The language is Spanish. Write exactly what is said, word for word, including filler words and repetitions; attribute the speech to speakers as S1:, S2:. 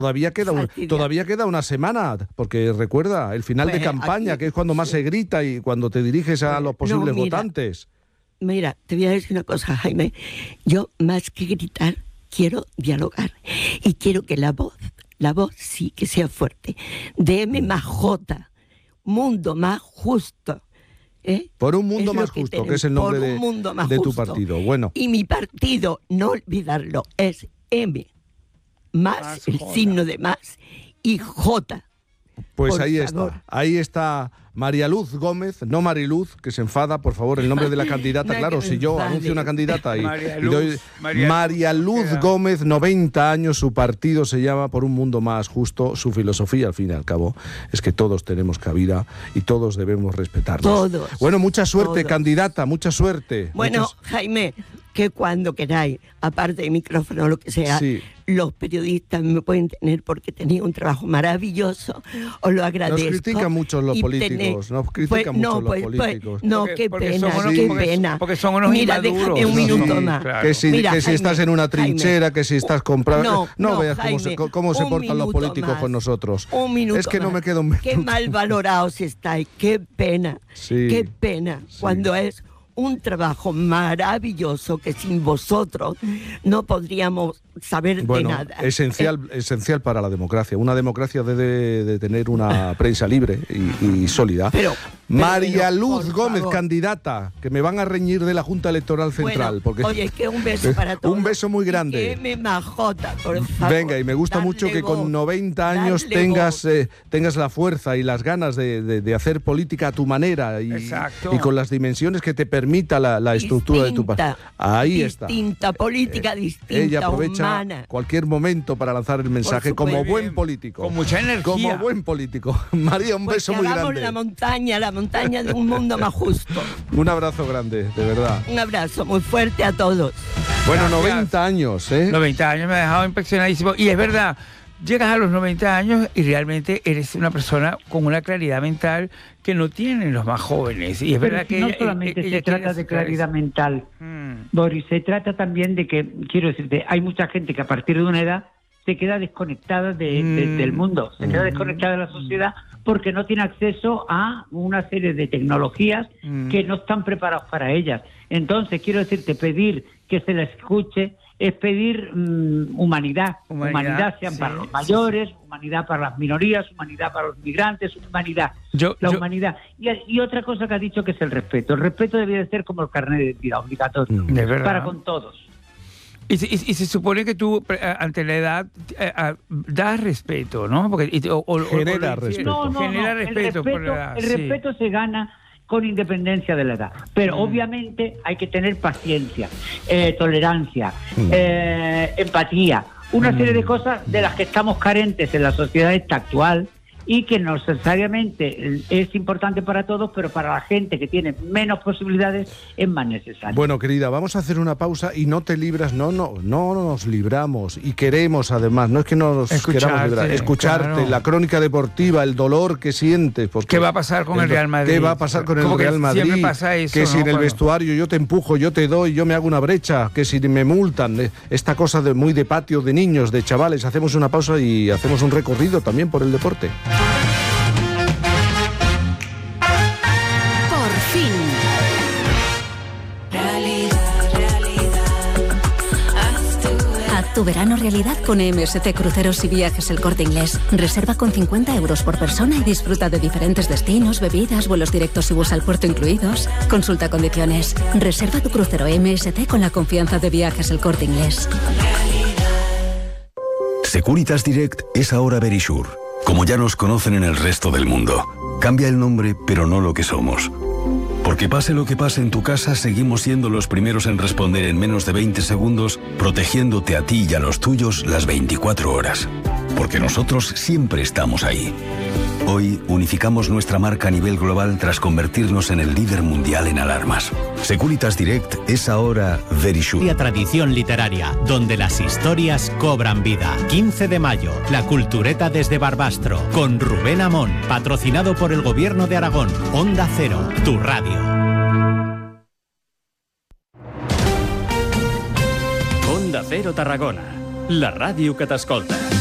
S1: Todavía queda, un, todavía queda una semana, porque recuerda, el final pues de campaña, aquí, que es cuando más sí. se grita y cuando te diriges a los posibles no, mira, votantes.
S2: Mira, te voy a decir una cosa, Jaime. Yo, más que gritar, quiero dialogar. Y quiero que la voz, la voz sí que sea fuerte. D M más J, mundo más justo. ¿Eh?
S1: Por un mundo es más que justo, tenemos, que es el nombre de, de tu partido. Bueno.
S2: Y mi partido, no olvidarlo, es M. Más, más el J. signo de más y J.
S1: Pues ahí favor. está, ahí está María Luz Gómez, no Mariluz, que se enfada, por favor, el nombre de la candidata, claro, si yo anuncio una candidata y, María Luz, y doy María, María Luz Luz Gómez, noventa años, su partido se llama Por un Mundo Más Justo, su filosofía, al fin y al cabo, es que todos tenemos cabida y todos debemos respetarnos.
S2: Todos.
S1: Bueno, mucha suerte,
S2: todos.
S1: candidata, mucha suerte.
S2: Bueno,
S1: Muchas...
S2: Jaime, que cuando queráis, aparte de micrófono o lo que sea, sí. los periodistas me pueden tener porque tenía un trabajo maravilloso, os lo agradezco.
S1: Nos critican mucho los políticos, tener... nos critican pues, mucho
S2: no,
S1: los
S2: pues,
S1: políticos.
S2: Pues, no, porque, qué porque pena, unos, qué
S3: porque,
S2: pena.
S3: Porque son unos
S2: Mira,
S3: inmaduros.
S2: déjame un minuto
S1: sí,
S2: más.
S1: Claro. Que si, Mira, que Jaime, si estás en una trinchera,
S2: Jaime,
S1: que si estás comprando...
S2: No,
S1: no,
S2: no
S1: veas
S2: Jaime,
S1: cómo se, cómo se portan los políticos
S2: más.
S1: con nosotros.
S2: Un minuto
S1: Es que
S2: más.
S1: no me quedo un minuto.
S2: Qué mal valorados estáis, qué pena,
S1: sí,
S2: qué pena, sí. cuando es... un trabajo maravilloso que sin vosotros no podríamos saber
S1: bueno,
S2: de nada.
S1: Esencial, eh, esencial para la democracia. Una democracia debe de tener una prensa libre y, y sólida. Pero, María pero, Luz Gómez, favor. candidata, que me van a reñir de la Junta Electoral Central.
S2: Bueno,
S1: porque
S2: oye, que un beso para todos.
S1: Un beso muy grande.
S2: Y que M J, por favor.
S1: Venga, y me gusta mucho que
S2: voz,
S1: con noventa años tengas, eh, tengas la fuerza y las ganas de, de, de hacer política a tu manera y, y con las dimensiones que te permita la, la estructura distinta, de tu partido. Ahí
S2: distinta,
S1: está.
S2: Distinta, política eh, distinta,
S1: Ella aprovecha
S2: humana.
S1: cualquier momento para lanzar el mensaje como buen político.
S3: Con mucha energía.
S1: Como buen político. María, un
S2: pues
S1: beso muy grande.
S2: la montaña, la montaña de un mundo más justo.
S1: Un abrazo grande, de verdad.
S2: Un abrazo muy fuerte a todos.
S1: Bueno, Gracias. noventa años, ¿eh?
S3: noventa años me ha dejado impresionadísimo. Y es verdad, llegas a los noventa años y realmente eres una persona con una claridad mental que no tienen los más jóvenes. Y es
S4: Pero
S3: verdad
S4: si
S3: que
S4: no
S3: ella,
S4: solamente
S3: ella
S4: se trata de claridad eso. mental, hmm. Boris, se trata también de que, quiero decirte, hay mucha gente que a partir de una edad se queda desconectada de, mm. de, del mundo, se queda desconectada de la sociedad porque no tiene acceso a una serie de tecnologías mm. que no están preparadas para ellas. Entonces, quiero decirte, pedir que se la escuche es pedir um, humanidad, humanidad, humanidad sean sí, para los mayores, sí, sí. humanidad para las minorías, humanidad para los migrantes, humanidad,
S3: yo,
S4: la
S3: yo...
S4: humanidad. Y, y otra cosa que has dicho que es el respeto. El respeto debería de ser como el carnet de identidad obligatorio,
S3: de verdad.
S4: para con todos.
S3: Y se, y, y se supone que tú, ante la edad, eh, eh, das respeto, ¿no? Porque, y, o, o,
S1: genera o, respeto.
S4: No, no,
S3: genera
S4: no.
S3: respeto,
S4: el respeto,
S3: por la edad,
S4: el
S3: sí.
S4: respeto se gana con independencia de la edad. Pero mm. obviamente hay que tener paciencia, eh, tolerancia, mm. eh, empatía, una mm. serie de cosas de las que estamos carentes en la sociedad esta actual y que no necesariamente es importante para todos, pero para la gente que tiene menos posibilidades es más necesario.
S1: Bueno, querida, vamos a hacer una pausa y no te libras, no, no, no nos libramos y queremos además, no es que no nos escucharte, queramos librar, escucharte, claro. La crónica deportiva, el dolor que sientes.
S3: ¿Qué va a pasar con el, el Real Madrid?
S1: ¿Qué va a pasar con el Real Madrid?
S3: Siempre pasa eso,
S1: que si
S3: ¿no?
S1: en el
S3: Bueno.
S1: vestuario yo te empujo, yo te doy, yo me hago una brecha, que si me multan, esta cosa de muy de patio, de niños, de chavales. Hacemos una pausa y hacemos un recorrido también por el deporte.
S5: Tu verano realidad con M S C Cruceros y Viajes El Corte Inglés. Reserva con cincuenta euros por persona y disfruta de diferentes destinos, bebidas, vuelos directos y bus al puerto incluidos. Consulta condiciones. Reserva tu crucero M S C con la confianza de Viajes El Corte Inglés.
S6: Securitas Direct es ahora Verisure. Como ya nos conocen en el resto del mundo. Cambia el nombre, pero no lo que somos. Porque pase lo que pase en tu casa, seguimos siendo los primeros en responder en menos de veinte segundos, protegiéndote a ti y a los tuyos las veinticuatro horas. Porque nosotros siempre estamos ahí. Hoy unificamos nuestra marca a nivel global tras convertirnos en el líder mundial en alarmas. Securitas Direct es ahora Verisure.
S7: Tradición literaria, donde las historias cobran vida. quince de mayo, La Cultureta desde Barbastro, con Rubén Amón, patrocinado por el Gobierno de Aragón. Onda Cero, tu radio.
S8: Onda Cero Tarragona, la ràdio que t'escolta.